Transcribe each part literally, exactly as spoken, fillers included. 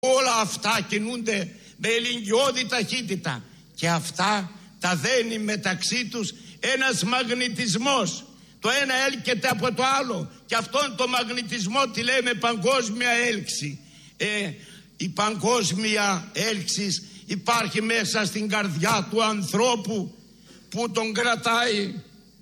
Όλα αυτά κινούνται με ελιγγιώδη ταχύτητα και αυτά τα δένει μεταξύ τους ένας μαγνητισμός. Το ένα έλκεται από το άλλο και αυτόν το μαγνητισμό τη λέμε παγκόσμια έλξη. Ε, η παγκόσμια έλξη υπάρχει μέσα στην καρδιά του ανθρώπου που τον κρατάει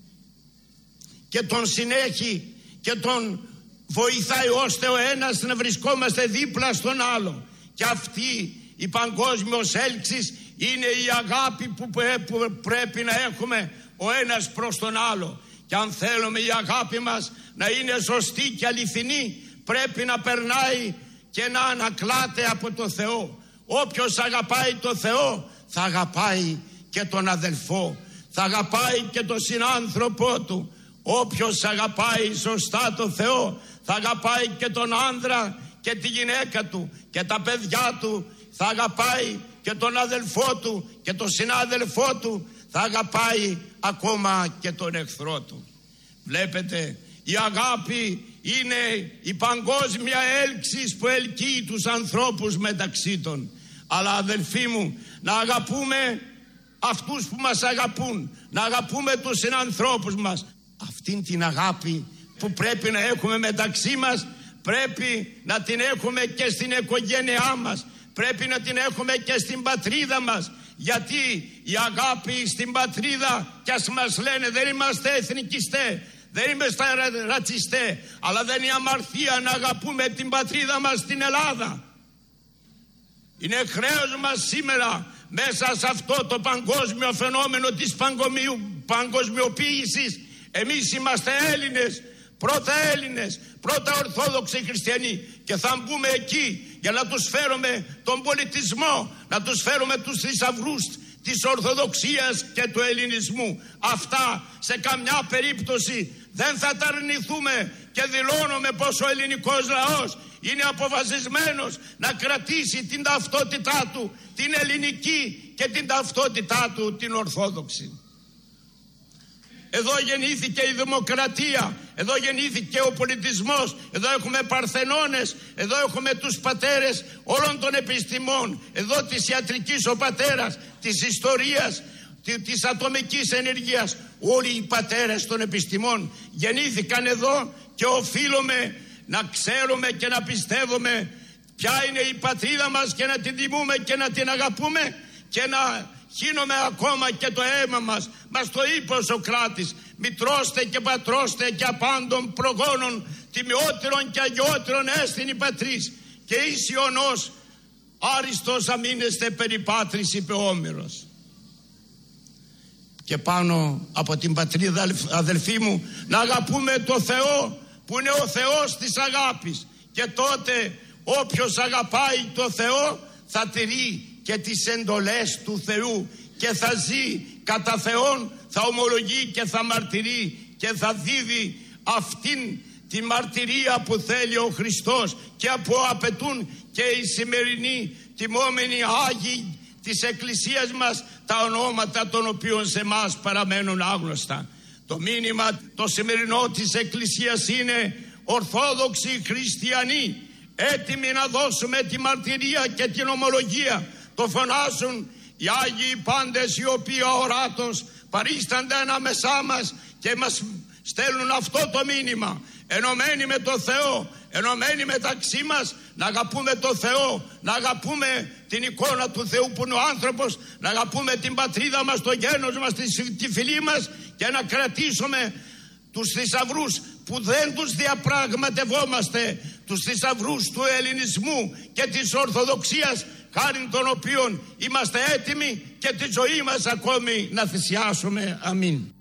και τον συνέχει και τον βοηθάει ώστε ο ένας να βρισκόμαστε δίπλα στον άλλο. Και αυτή η παγκόσμιος έλξης είναι η αγάπη που πρέπει να έχουμε ο ένας προς τον άλλο. Και αν θέλουμε η αγάπη μας να είναι σωστή και αληθινή, πρέπει να περνάει και να ανακλάται από το Θεό. Όποιος αγαπάει το Θεό θα αγαπάει και τον αδελφό, θα αγαπάει και τον συνάνθρωπό του. Όποιος αγαπάει σωστά το Θεό θα αγαπάει και τον άνδρα και τη γυναίκα του και τα παιδιά του, θα αγαπάει και τον αδελφό του και τον συνάδελφό του, θα αγαπάει ακόμα και τον εχθρό του. Βλέπετε, η αγάπη είναι η παγκόσμια έλξη που ελκύει τους ανθρώπους μεταξύ των. Αλλά αδελφοί μου, να αγαπούμε αυτούς που μας αγαπούν, να αγαπούμε τους συνανθρώπους μας. Αυτήν την αγάπη που πρέπει να έχουμε μεταξύ μας, πρέπει να την έχουμε και στην οικογένειά μας, πρέπει να την έχουμε και στην πατρίδα μας. Γιατί η αγάπη στην πατρίδα, κι ας μας λένε δεν είμαστε εθνικιστές, δεν είμαστε ρατσιστές, αλλά δεν είναι αμαρτία να αγαπούμε την πατρίδα μας στην Ελλάδα. Είναι χρέος μας σήμερα μέσα σε αυτό το παγκόσμιο φαινόμενο της παγκοσμιοποίησης. Εμείς είμαστε Έλληνες, πρώτα Έλληνες, πρώτα Ορθόδοξοι Χριστιανοί, και θα μπούμε εκεί για να τους φέρουμε τον πολιτισμό, να τους φέρουμε τους θησαυρούς της Ορθοδοξίας και του ελληνισμού. Αυτά σε καμιά περίπτωση δεν θα τα αρνηθούμε και δηλώνουμε πως ο ελληνικός λαός είναι αποφασισμένος να κρατήσει την ταυτότητά του, την ελληνική, και την ταυτότητά του, την ορθόδοξη. Εδώ γεννήθηκε η δημοκρατία, εδώ γεννήθηκε ο πολιτισμός, εδώ έχουμε παρθενώνες, εδώ έχουμε τους πατέρες όλων των επιστημών, εδώ της ιατρικής ο πατέρας, της ιστορίας, της ατομικής ενεργείας. Όλοι οι πατέρες των επιστημών γεννήθηκαν εδώ και οφείλουμε να ξέρουμε και να πιστεύουμε ποια είναι η πατρίδα μας και να την τιμούμε και να την αγαπούμε και να χύνουμε ακόμα και το αίμα μας. Μας το είπε ο Σωκράτης: μητρώστε και πατρώστε και απάντων προγόνων τιμιότερον και αγιότερον έστιν η πατρίς, και εις Ιωνός άριστος αμήνεστε περί πάτρις, είπε ο Όμηρος. Και πάνω από την πατρίδα, αδελφοί μου, να αγαπούμε το Θεό που είναι ο Θεός της αγάπης, και τότε όποιος αγαπάει το Θεό θα τηρεί και τις εντολές του Θεού και θα ζει κατά Θεόν, θα ομολογεί και θα μαρτυρεί και θα δίδει αυτήν τη μαρτυρία που θέλει ο Χριστός και που απαιτούν και οι σημερινοί τιμόμενοι Άγιοι της Εκκλησίας μας, τα ονόματα των οποίων σε μας παραμένουν άγνωστα. Το μήνυμα το σημερινό της Εκκλησίας είναι: Ορθόδοξοι Χριστιανοί, έτοιμοι να δώσουμε τη μαρτυρία και την ομολογία. Το φωνάζουν οι Άγιοι πάντες, οι οποίοι αοράτως παρίστανται ανάμεσά μας και μας στέλνουν αυτό το μήνυμα. Ενωμένοι με το Θεό, ενωμένοι μεταξύ μας, να αγαπούμε το Θεό, να αγαπούμε την εικόνα του Θεού που είναι ο άνθρωπος, να αγαπούμε την πατρίδα μας, το γένος μας, τη φυλή μας, και να κρατήσουμε τους θησαυρούς που δεν τους διαπραγματευόμαστε, τους θησαυρούς του ελληνισμού και της Ορθοδοξίας, χάριν των οποίων είμαστε έτοιμοι και τη ζωή μας ακόμη να θυσιάσουμε. Αμήν.